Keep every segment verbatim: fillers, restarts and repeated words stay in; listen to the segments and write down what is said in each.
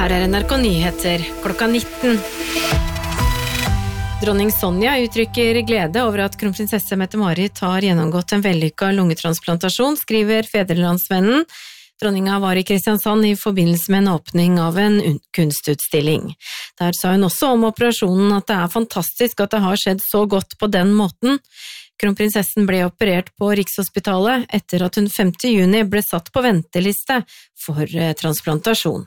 Her er N R K Nyheter klokka nitten. Dronning Sonja uttrykker glede over at kronprinsesse Mette-Marit har gjennomgått en vellykket lungetransplantasjon, skriver Fædrelandsvennen. Dronninga var i Kristiansand i forbindelse med en åpning av en kunstutstilling. Der sa hun også om operasjonen at det er fantastisk at det har skjedd så godt på den måten. Kronprinsessen ble operert på Rikshospitalet etter at hun femte juni ble satt på venteliste for transplantasjon.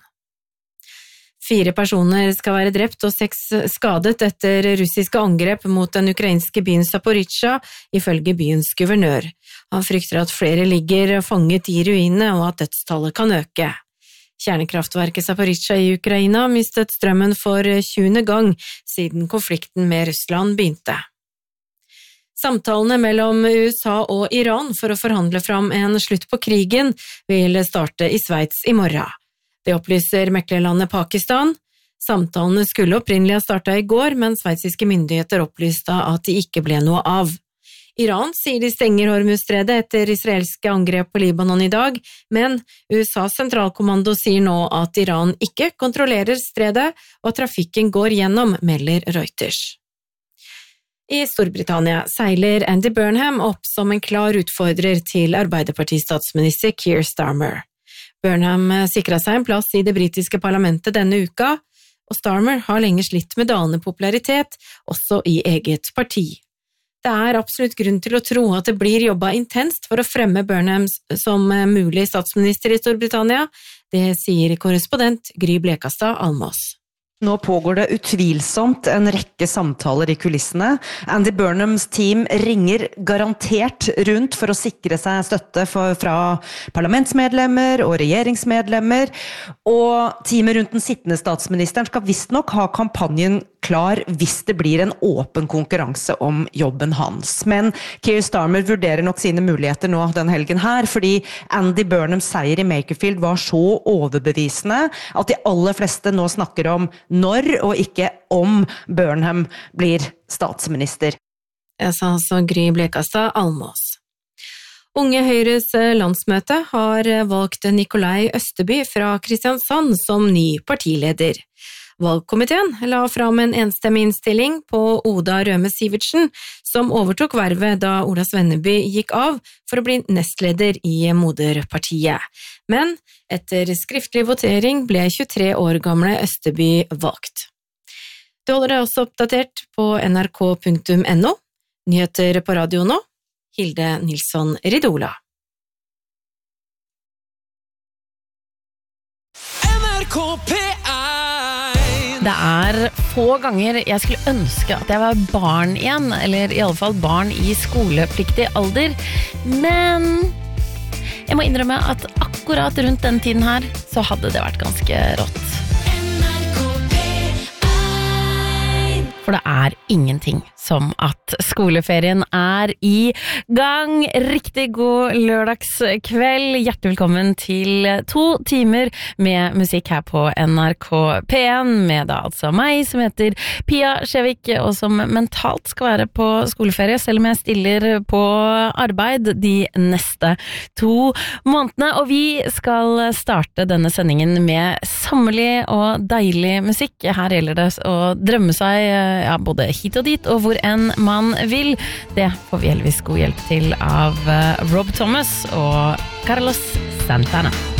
Fire personer skal være drept og seks skadet etter russiske angrep mot den ukrainske byen Zaporizjzja, ifølge byens guvernør. Han frykter at flere ligger fanget i ruinene og at dødstallet kan øke. Kjernekraftverket Zaporizjzja i Ukraina mistet strømmen for tjuende gang siden konflikten med Russland begynte. Samtalene mellom U S A og Iran for å forhandle fram en slutt på krigen vil starte i Sveits i morgen. Det opplyser meklerlandet Pakistan. Samtalene skulle opprinnelig ha startet i går, men sveitsiske myndigheter opplyste at de ikke ble noe av. Iran sier de stenger Hormuzstredet etter israelske angrep på Libanon i dag, men U S A's sentralkommando sier nå at Iran ikke kontrollerer stredet, og at trafikken går gjennom, melder Reuters. I Storbritannia seiler Andy Burnham opp som en klar utfordrer til Arbeiderparti-statsminister Keir Starmer. Burnham sikret seg en plass i det britiske parlamentet denne uka, og Starmer har lenge slitt med dalende popularitet, også i eget parti. Det er absolutt grunn til å tro at det blir jobbet intenst for å fremme Burnham som mulig statsminister i Storbritannia, det sier korrespondent Gry Blekastad Almås. Nå pågår det utvilsomt en rekke samtaler i kulissene. Andy Burnhams team ringer garantert rundt for å sikre seg støtte for, fra parlamentsmedlemmer og regjeringsmedlemmer, og teamet rundt den sittende statsministeren skal visst nok ha kampanjen klar hvis det blir en åpen konkurranse om jobben hans. Men Keir Starmer vurderer nok sine muligheter nå den helgen her, fordi Andy Burnhams seier i Makerfield var så overbevisende at de aller fleste nå snakker om når og ikke om Burnham blir statsminister. Jeg sa altså Gry Blekastad Almås. Unge Høyres landsmøte har valgt Nikolai Østeby fra Kristiansand som ny partileder. Valgkomiteen la fram en enstemmig innstilling på Oda Røme Sivertsen, som overtok vervet da Ola Svenneby gikk av for å bli nestleder i moderpartiet. Men etter skriftlig votering ble tjuetre år gamle Østeby valgt. Du holder deg også oppdatert på N R K punktum N O. Nyheter på radio nå. Hilde Nilsson Ridola. N R K P Det er få ganger jeg skulle ønske at jeg var barn igjen, eller i alle fall barn i skolepliktig alder, men jeg må innrømme at akkurat rundt den tiden her så hadde det vært ganske rått. For det er ingenting som at skoleferien er i gang. Riktig god lørdagskveld. Hjertelig velkommen til to timer med musikk her på N R K P en, med da altså meg som heter Pia Skjevik, og som mentalt skal være på skoleferie, selv om jeg stiller på arbeid de neste to månedene. Og vi skal starte denne sendingen med sommerlig og deilig musikk. Her gjelder det å drømme seg ja, både hit og dit, og hvor enn man vil. Det får vi heldigvis god hjelp til av Rob Thomas og Carlos Santana.